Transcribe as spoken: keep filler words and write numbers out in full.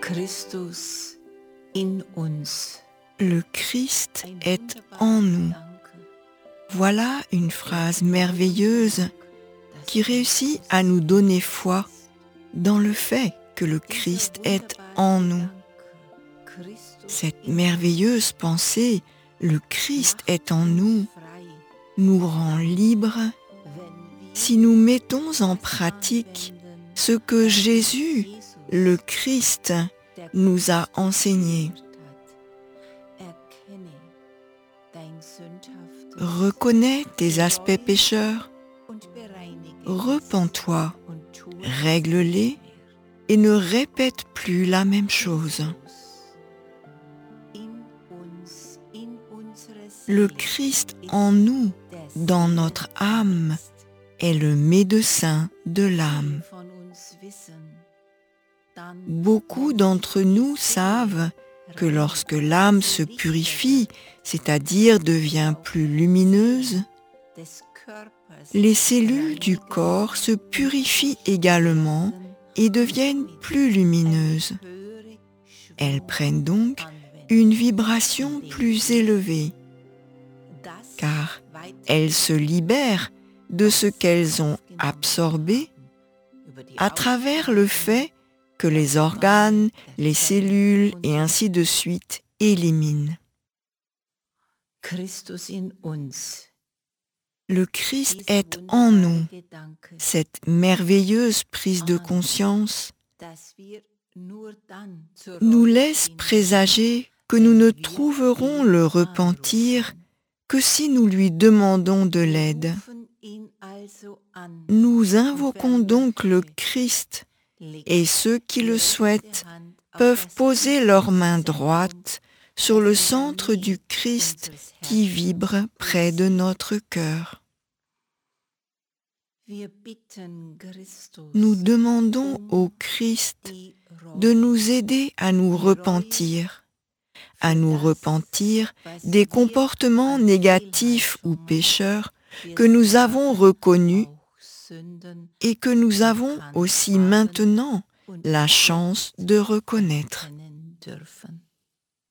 Christus in uns. Le Christ est en nous. Voilà une phrase merveilleuse qui réussit à nous donner foi dans le fait que le Christ est en nous. Cette merveilleuse pensée, le Christ est en nous, nous rend libres si nous mettons en pratique ce que Jésus, le Christ, nous a enseigné. Reconnais tes aspects pécheurs, repens-toi, règle-les et ne répète plus la même chose. Le Christ en nous, dans notre âme, est le médecin de l'âme. Beaucoup d'entre nous savent que lorsque l'âme se purifie, c'est-à-dire devient plus lumineuse, les cellules du corps se purifient également et deviennent plus lumineuses. Elles prennent donc une vibration plus élevée, car elles se libèrent de ce qu'elles ont absorbé à travers le fait que les organes, les cellules et ainsi de suite éliminent. Le Christ est en nous. Cette merveilleuse prise de conscience nous laisse présager que nous ne trouverons le repentir que si nous lui demandons de l'aide. Nous invoquons donc le Christ, et ceux qui le souhaitent peuvent poser leur main droite sur le centre du Christ qui vibre près de notre cœur. Nous demandons au Christ de nous aider à nous repentir, à nous repentir des comportements négatifs ou pécheurs que nous avons reconnus et que nous avons aussi maintenant la chance de reconnaître.